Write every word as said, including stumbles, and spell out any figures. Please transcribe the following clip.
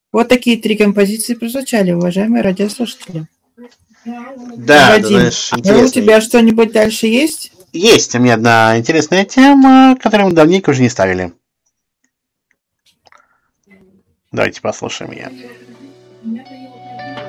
Вот такие три композиции прозвучали, уважаемые радиослушатели. Да, Вадим, да, знаешь, а у интересно. тебя что-нибудь дальше есть? Есть у меня одна интересная тема, которую мы давненько уже не ставили. Давайте послушаем ее.